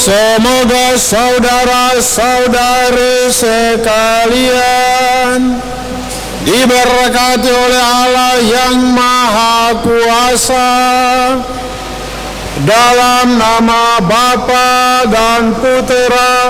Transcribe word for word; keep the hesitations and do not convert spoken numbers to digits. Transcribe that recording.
Semoga saudara-saudari sekalian diberkati oleh Allah yang Maha Kuasa, dalam nama Bapa dan Putera